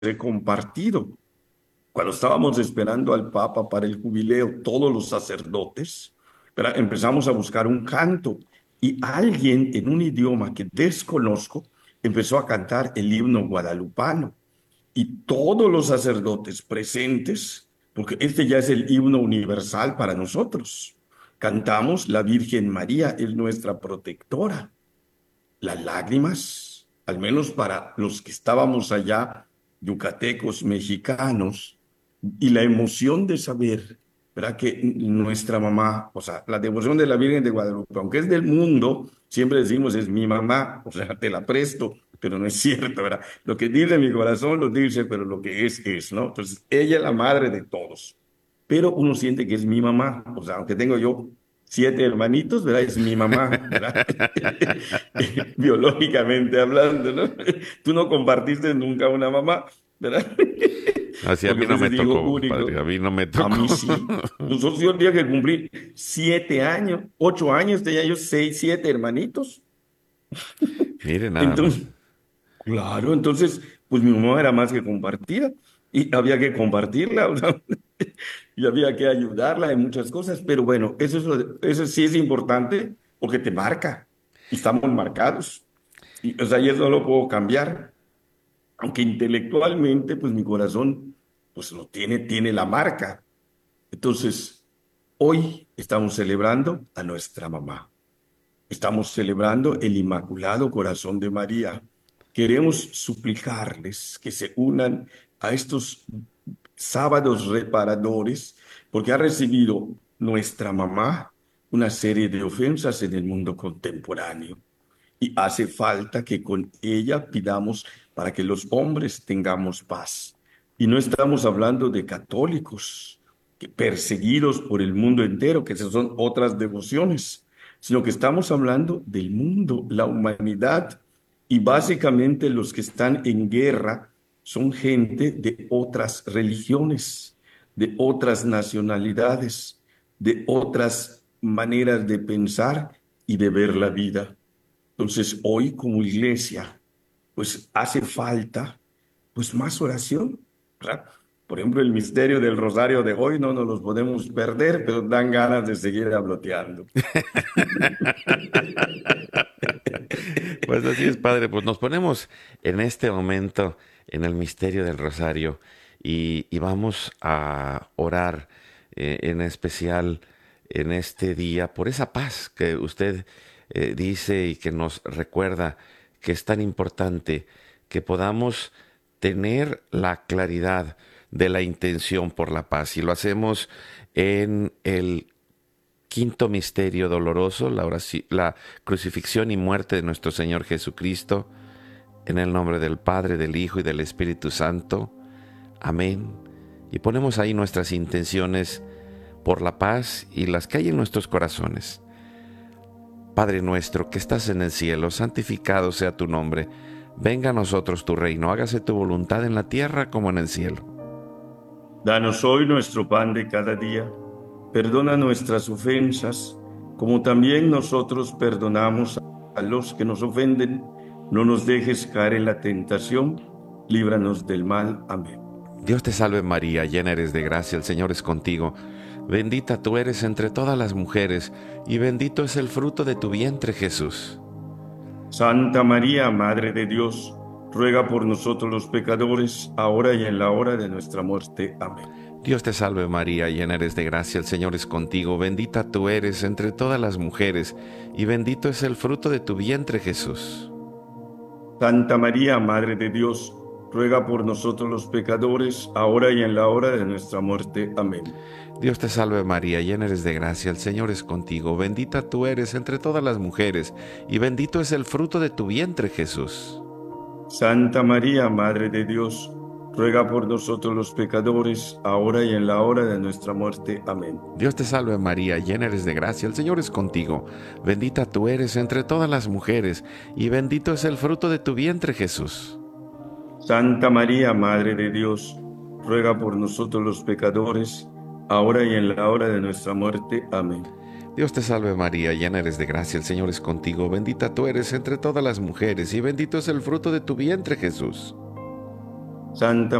he compartido. Cuando estábamos esperando al Papa para el jubileo, todos los sacerdotes, ¿verdad? Empezamos a buscar un canto y alguien en un idioma que desconozco empezó a cantar el himno guadalupano y todos los sacerdotes presentes, porque este ya es el himno universal para nosotros, cantamos La Virgen María es nuestra protectora. Las lágrimas, al menos para los que estábamos allá, yucatecos, mexicanos, y la emoción de saber, ¿verdad? Que nuestra mamá, o sea, la devoción de la Virgen de Guadalupe, aunque es del mundo, siempre decimos es mi mamá, o sea, te la presto, pero no es cierto, ¿verdad? Lo que dice mi corazón lo dice, pero lo que es, ¿no? Entonces, ella es la madre de todos, pero uno siente que es mi mamá, o sea, aunque tengo yo 7 hermanitos, ¿verdad? Es mi mamá, ¿verdad? Biológicamente hablando, ¿no? Tú no compartiste nunca una mamá, ¿verdad? Así a Porque mí no fuiste me hijo tocó, padre, único. a mí no me A tocó. mí sí. Nosotros yo el día que cumplí 7 años, 8 años, tenía yo 6, 7 hermanitos. Mire nada más. Entonces, claro, entonces, pues mi mamá era más que compartida y había que compartirla, o sea, y había que ayudarla en muchas cosas, pero bueno, eso sí es importante porque te marca y estamos marcados. Y, o sea, y eso no lo puedo cambiar, aunque intelectualmente, pues mi corazón, pues lo tiene la marca. Entonces, hoy estamos celebrando a nuestra mamá. Estamos celebrando el Inmaculado Corazón de María. Queremos suplicarles que se unan a estos sábados reparadores, porque ha recibido nuestra mamá una serie de ofensas en el mundo contemporáneo. Y hace falta que con ella pidamos para que los hombres tengamos paz. Y no estamos hablando de católicos que perseguidos por el mundo entero, que esas son otras devociones, sino que estamos hablando del mundo, la humanidad. Y básicamente los que están en guerra son gente de otras religiones, de otras nacionalidades, de otras maneras de pensar y de ver la vida. Entonces, hoy como iglesia, pues hace falta, pues más oración, ¿verdad? Por ejemplo, el misterio del rosario de hoy no nos los podemos perder, pero dan ganas de seguir habloteando. Pues así es, padre. Pues nos ponemos en este momento en el misterio del rosario y vamos a orar en especial en este día por esa paz que usted dice y que nos recuerda que es tan importante que podamos tener la claridad de la intención por la paz. Y lo hacemos en el quinto misterio doloroso, la crucifixión y muerte de nuestro Señor Jesucristo, en el nombre del Padre, del Hijo y del Espíritu Santo. Amén. Y ponemos ahí nuestras intenciones por la paz y las que hay en nuestros corazones. Padre nuestro que estás en el cielo, santificado sea tu nombre. Venga a nosotros tu reino, hágase tu voluntad en la tierra como en el cielo. Danos hoy nuestro pan de cada día. Perdona nuestras ofensas, como también nosotros perdonamos a los que nos ofenden. No nos dejes caer en la tentación, líbranos del mal. Amén. Dios te salve María, llena eres de gracia, el Señor es contigo. Bendita tú eres entre todas las mujeres, y bendito es el fruto de tu vientre Jesús. Santa María, Madre de Dios, ruega por nosotros los pecadores, ahora y en la hora de nuestra muerte. Amén. Dios te salve María, llena eres de gracia, el Señor es contigo. Bendita tú eres entre todas las mujeres, y bendito es el fruto de tu vientre Jesús. Santa María, Madre de Dios, ruega por nosotros los pecadores, ahora y en la hora de nuestra muerte. Amén. Dios te salve María, llena eres de gracia, el Señor es contigo. Bendita tú eres entre todas las mujeres, y bendito es el fruto de tu vientre Jesús. Santa María, Madre de Dios, ruega por nosotros los pecadores, ahora y en la hora de nuestra muerte. Amén. Dios te salve María, llena eres de gracia, el Señor es contigo. Bendita tú eres entre todas las mujeres, y bendito es el fruto de tu vientre Jesús. Santa María, Madre de Dios, ruega por nosotros los pecadores, ahora y en la hora de nuestra muerte. Amén. Dios te salve María, llena eres de gracia, el Señor es contigo. Bendita tú eres entre todas las mujeres, y bendito es el fruto de tu vientre Jesús. Santa